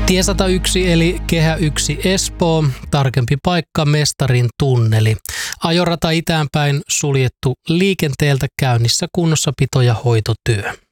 Tie 101 eli Kehä 1 Espoo, tarkempi paikka Mestarin tunneli. Ajorata itäänpäin suljettu liikenteeltä, käynnissä kunnossapito- ja hoitotyö.